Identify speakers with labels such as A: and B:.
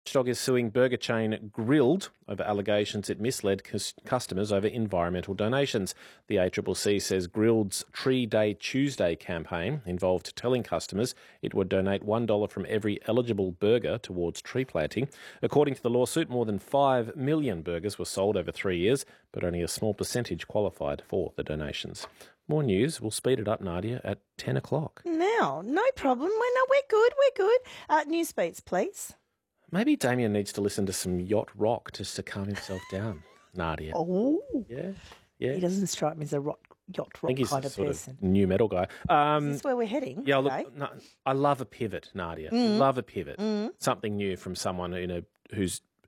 A: Watchdog is suing burger chain Grilled over allegations it misled customers over environmental donations. The ACCC says Grilled's Tree Day Tuesday campaign involved telling customers it would donate $1 from every eligible burger towards tree planting. According to the lawsuit, more than 5 million burgers were sold over 3 years, but only a small percentage qualified for the donations. More news. We'll speed it up, Nadia, at 10 o'clock.
B: Now, no problem. We're good. News beats, please.
A: Maybe Damien needs to listen to some yacht rock just to calm himself down, Nadia.
B: Oh.
A: Yeah.
B: He doesn't strike me as a yacht rock kind of person.
A: New metal guy.
B: Is this where we're heading?
A: Yeah,
B: today?
A: look, no, I love a pivot, Nadia. Love a pivot. Something new from someone who's